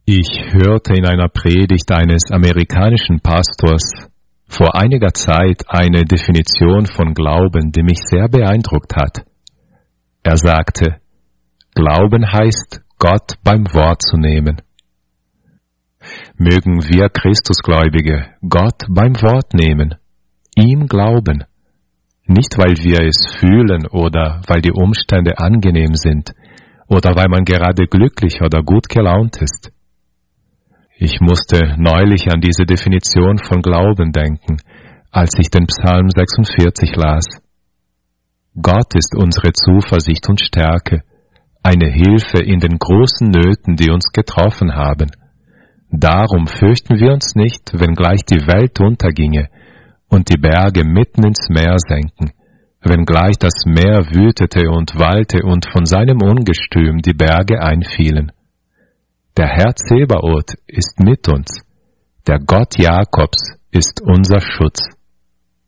Ich hörte in einer Predigt eines amerikanischen Pastors vor einiger Zeit eine Definition von Glauben, die mich sehr beeindruckt hat. Er sagte, Glauben heißt, Gott beim Wort zu nehmen. Mögen wir Christusgläubige Gott beim Wort nehmen, ihm glauben, nicht weil wir es fühlen oder weil die Umstände angenehm sind oder weil man gerade glücklich oder gut gelaunt ist. Ich musste neulich an diese Definition von Glauben denken, als ich den Psalm 46 las. Gott ist unsere Zuversicht und Stärke, eine Hilfe in den großen Nöten, die uns getroffen haben. Darum fürchten wir uns nicht, wenn gleich die Welt unterginge und die Berge mitten ins Meer senken, wenn gleich das Meer wütete und wallte und von seinem Ungestüm die Berge einfielen. Der Herr Zebaoth ist mit uns, der Gott Jakobs ist unser Schutz.